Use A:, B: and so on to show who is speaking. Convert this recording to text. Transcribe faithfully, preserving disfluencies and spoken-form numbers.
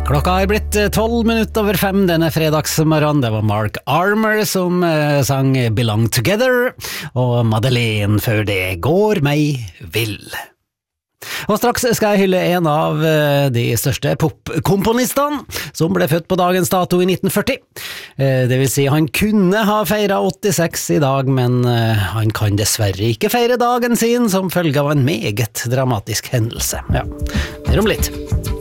A: Klokka er blitt tolv minutter over fem denne fredagsmorgen. Det var Mark Armour som eh, sang Belong Together, og Madeleine før det Går meg vill. Og straks skal jeg hylle en av eh, de største popkomponistene, som ble født på dagens dato i nitten førti. Eh, det vil si, han kunne ha feiret åttiseks i dag, men eh, han kan dessverre ikke feire dagen sin som følge av en meget dramatisk hendelse. Ja, mer om litt.